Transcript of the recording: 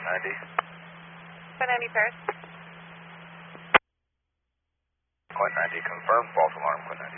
Quint 90. Quint 90 Paris. Quint 90, confirm false alarm, Quint 90.